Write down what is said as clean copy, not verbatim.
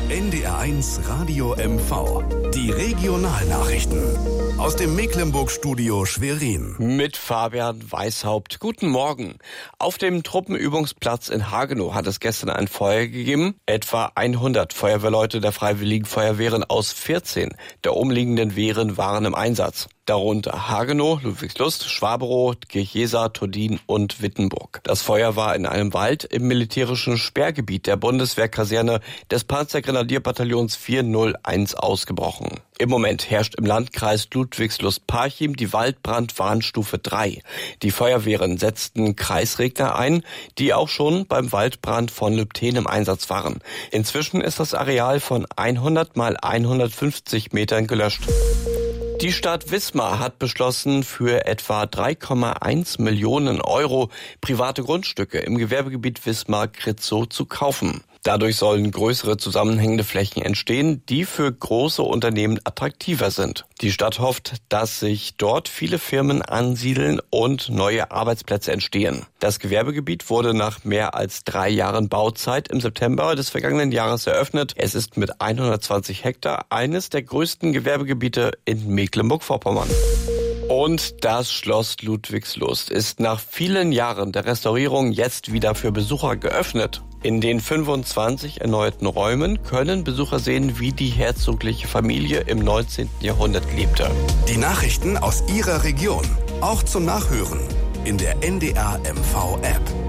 NDR1 Radio MV. Die Regionalnachrichten. Aus dem Mecklenburg-Studio Schwerin. Mit Fabian Weishaupt. Guten Morgen. Auf dem Truppenübungsplatz in Hagenow hat es gestern ein Feuer gegeben. Etwa 100 Feuerwehrleute der Freiwilligen Feuerwehren aus 14 der umliegenden Wehren waren im Einsatz. Darunter Hagenow, Ludwigslust, Schwaberow, Kirchjesa, Todin und Wittenburg. Das Feuer war in einem Wald im militärischen Sperrgebiet der Bundeswehrkaserne des Panzergrenadierbataillons 401 ausgebrochen. Im Moment herrscht im Landkreis Ludwigslust-Parchim die Waldbrandwarnstufe 3. Die Feuerwehren setzten Kreisregner ein, die auch schon beim Waldbrand von Lübten im Einsatz waren. Inzwischen ist das Areal von 100 mal 150 Metern gelöscht. Die Stadt Wismar hat beschlossen, für etwa 3,1 Millionen Euro private Grundstücke im Gewerbegebiet Wismar-Kritzow zu kaufen. Dadurch sollen größere zusammenhängende Flächen entstehen, die für große Unternehmen attraktiver sind. Die Stadt hofft, dass sich dort viele Firmen ansiedeln und neue Arbeitsplätze entstehen. Das Gewerbegebiet wurde nach mehr als 3 Jahren Bauzeit im September des vergangenen Jahres eröffnet. Es ist mit 120 Hektar eines der größten Gewerbegebiete in Mecklenburg-Vorpommern. Und das Schloss Ludwigslust ist nach vielen Jahren der Restaurierung jetzt wieder für Besucher geöffnet. In den 25 erneuerten Räumen können Besucher sehen, wie die herzogliche Familie im 19. Jahrhundert lebte. Die Nachrichten aus Ihrer Region, auch zum Nachhören in der NDR MV App.